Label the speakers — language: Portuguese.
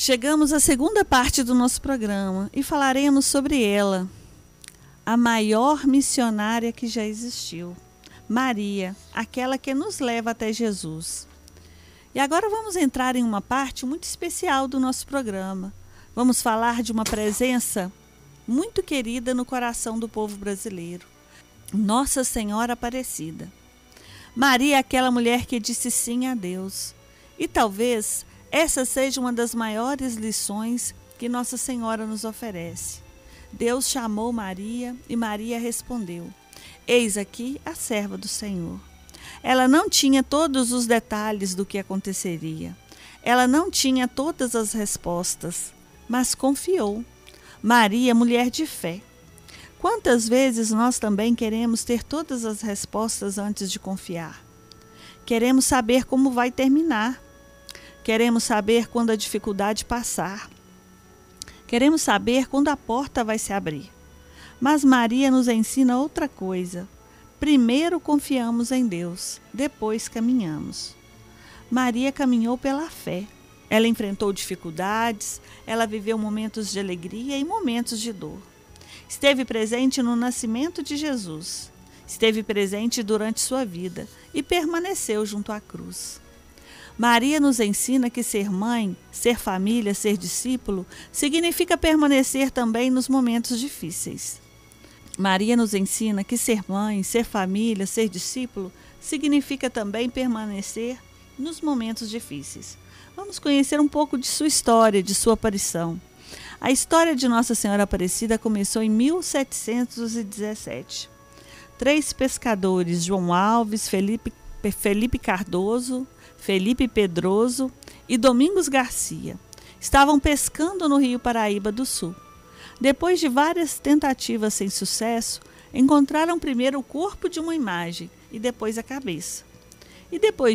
Speaker 1: Chegamos à segunda parte do nosso programa e falaremos sobre ela, a maior missionária que já existiu, Maria, aquela que nos leva até Jesus. E agora vamos entrar em uma parte muito especial do nosso programa. Vamos falar de uma presença muito querida no coração do povo brasileiro, Nossa Senhora Aparecida. Maria é aquela mulher que disse sim a Deus. E talvez essa seja uma das maiores lições que Nossa Senhora nos oferece. Deus chamou Maria e Maria respondeu: eis aqui a serva do Senhor. Ela não tinha todos os detalhes do que aconteceria. Ela não tinha todas as respostas, mas confiou. Maria, mulher de fé. Quantas vezes nós também queremos ter todas as respostas antes de confiar? Queremos saber como vai terminar. Queremos saber quando a dificuldade passar. Queremos saber quando a porta vai se abrir. Mas Maria nos ensina outra coisa. Primeiro confiamos em Deus, depois caminhamos. Maria caminhou pela fé. Ela enfrentou dificuldades, ela viveu momentos de alegria e momentos de dor. Esteve presente no nascimento de Jesus. Esteve presente durante sua vida e permaneceu junto à cruz. Maria nos ensina que ser mãe, ser família, ser discípulo, significa permanecer também nos momentos difíceis. Maria nos ensina que ser mãe, ser família, ser discípulo, significa também permanecer nos momentos difíceis. Vamos conhecer um pouco de sua história, de sua aparição. A história de Nossa Senhora Aparecida começou em 1717. 3 pescadores, João Alves, Felipe Cardoso, Felipe Pedroso e Domingos Garcia, estavam pescando no Rio Paraíba do Sul. Depois de várias tentativas sem sucesso, encontraram primeiro o corpo de uma imagem e depois a cabeça. E depois